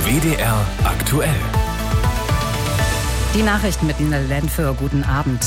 WDR aktuell. Die Nachrichten mit Nina Lenföhr. Guten Abend.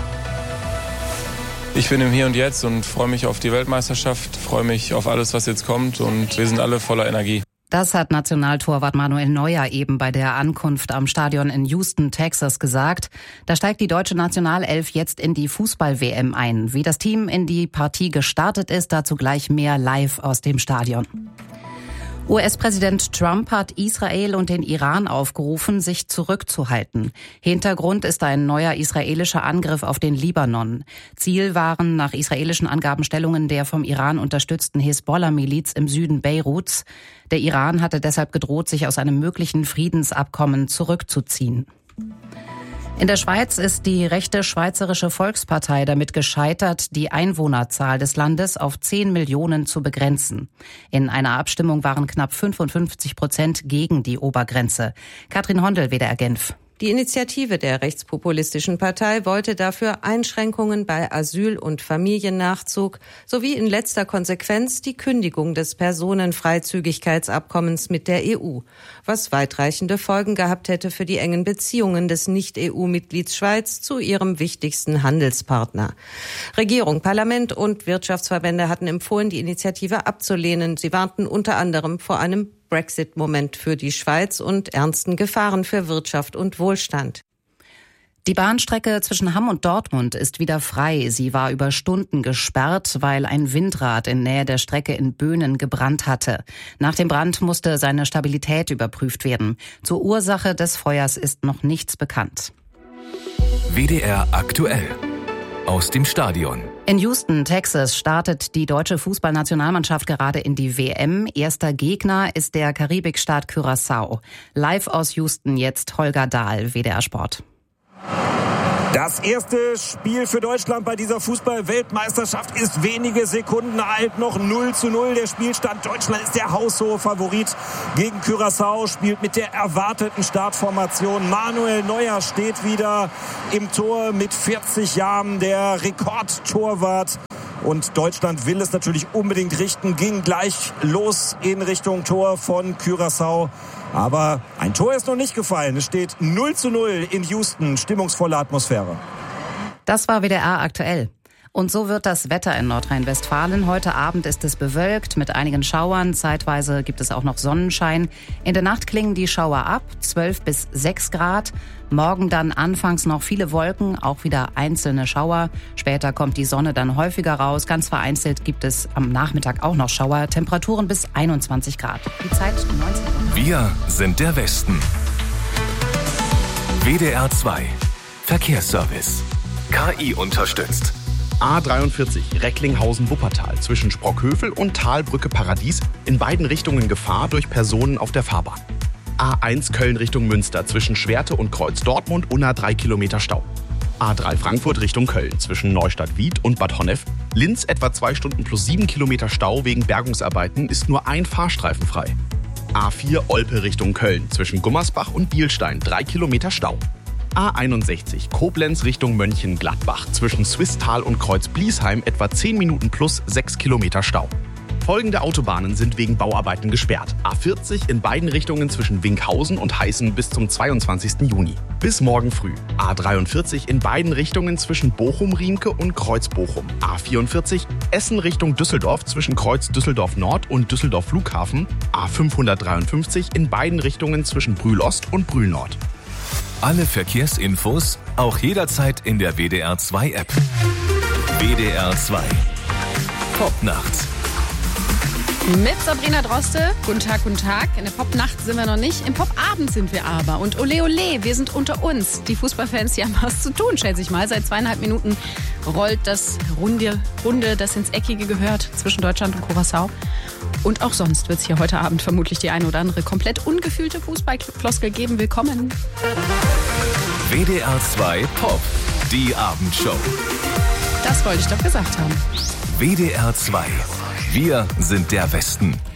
Ich bin im Hier und Jetzt und freue mich auf die Weltmeisterschaft, freue mich auf alles, was jetzt kommt, und wir sind alle voller Energie. Das hat Nationaltorwart Manuel Neuer eben bei der Ankunft am Stadion in Houston, Texas, gesagt. Da steigt die deutsche Nationalelf jetzt in die Fußball-WM ein. Wie das Team in die Partie gestartet ist, dazu gleich mehr live aus dem Stadion. US-Präsident Trump hat Israel und den Iran aufgerufen, sich zurückzuhalten. Hintergrund ist ein neuer israelischer Angriff auf den Libanon. Ziel waren nach israelischen Angaben Stellungen der vom Iran unterstützten Hisbollah-Miliz im Süden Beiruts. Der Iran hatte deshalb gedroht, sich aus einem möglichen Friedensabkommen zurückzuziehen. In der Schweiz ist die rechte Schweizerische Volkspartei damit gescheitert, die Einwohnerzahl des Landes auf 10 Millionen zu begrenzen. In einer Abstimmung waren knapp 55% gegen die Obergrenze. Katrin Hondel, WDR Genf. Die Initiative der rechtspopulistischen Partei wollte dafür Einschränkungen bei Asyl- und Familiennachzug sowie in letzter Konsequenz die Kündigung des Personenfreizügigkeitsabkommens mit der EU, was weitreichende Folgen gehabt hätte für die engen Beziehungen des Nicht-EU-Mitglieds Schweiz zu ihrem wichtigsten Handelspartner. Regierung, Parlament und Wirtschaftsverbände hatten empfohlen, die Initiative abzulehnen. Sie warnten unter anderem vor einem Brexit-Moment für die Schweiz und ernsten Gefahren für Wirtschaft und Wohlstand. Die Bahnstrecke zwischen Hamm und Dortmund ist wieder frei. Sie war über Stunden gesperrt, weil ein Windrad in Nähe der Strecke in Böhnen gebrannt hatte. Nach dem Brand musste seine Stabilität überprüft werden. Zur Ursache des Feuers ist noch nichts bekannt. WDR aktuell. Aus dem Stadion. In Houston, Texas, startet die deutsche Fußballnationalmannschaft gerade in die WM. Erster Gegner ist der Karibikstaat Curaçao. Live aus Houston jetzt Holger Dahl, WDR Sport. Das erste Spiel für Deutschland bei dieser Fußball-Weltmeisterschaft ist wenige Sekunden alt, noch 0:0 der Spielstand. Deutschland ist der haushohe Favorit gegen Curaçao, spielt mit der erwarteten Startformation. Manuel Neuer steht wieder im Tor mit 40 Jahren, der Rekordtorwart. Und Deutschland will es natürlich unbedingt richten, ging gleich los in Richtung Tor von Curaçao. Aber ein Tor ist noch nicht gefallen. Es steht 0:0 in Houston. Stimmungsvolle Atmosphäre. Das war WDR aktuell. Und so wird das Wetter in Nordrhein-Westfalen. Heute Abend ist es bewölkt mit einigen Schauern. Zeitweise gibt es auch noch Sonnenschein. In der Nacht klingen die Schauer ab, 12 bis 6 Grad. Morgen dann anfangs noch viele Wolken, auch wieder einzelne Schauer. Später kommt die Sonne dann häufiger raus. Ganz vereinzelt gibt es am Nachmittag auch noch Schauer. Temperaturen bis 21 Grad. Die Zeit 19 Uhr. Wir sind der Westen. WDR 2. Verkehrsservice. KI unterstützt. A43 Recklinghausen-Wuppertal zwischen Sprockhövel und Talbrücke Paradies in beiden Richtungen Gefahr durch Personen auf der Fahrbahn. A1 Köln Richtung Münster zwischen Schwerte und Kreuz Dortmund unter 3 Kilometer Stau. A3 Frankfurt Richtung Köln zwischen Neustadt-Wied und Bad Honnef. Linz etwa 2 Stunden plus 7 Kilometer Stau wegen Bergungsarbeiten, ist nur ein Fahrstreifen frei. A4 Olpe Richtung Köln zwischen Gummersbach und Bielstein 3 Kilometer Stau. A61 Koblenz Richtung Mönchengladbach zwischen Swisttal und Kreuz Bliesheim etwa 10 Minuten plus 6 Kilometer Stau. Folgende Autobahnen sind wegen Bauarbeiten gesperrt. A40 in beiden Richtungen zwischen Winkhausen und Heißen bis zum 22. Juni. Bis morgen früh. A43 in beiden Richtungen zwischen Bochum-Riemke und Kreuz-Bochum. A44 Essen Richtung Düsseldorf zwischen Kreuz Düsseldorf-Nord und Düsseldorf-Flughafen. A553 in beiden Richtungen zwischen Brühl-Ost und Brühl-Nord. Alle Verkehrsinfos auch jederzeit in der WDR 2 App. WDR 2. Popnacht. Mit Sabrina Droste. Guten Tag, guten Tag. In der Popnacht sind wir noch nicht. Im Popabend sind wir aber. Und ole ole, wir sind unter uns. Die Fußballfans, die haben was zu tun, schätze ich mal. Seit 2,5 Minuten rollt das Runde, das ins Eckige gehört zwischen Deutschland und Curaçao. Und auch sonst wird es hier heute Abend vermutlich die eine oder andere komplett ungefühlte Fußballfloskel geben. Willkommen. WDR 2 Pop, die Abendshow. Das wollte ich doch gesagt haben. WDR 2. Wir sind der Westen.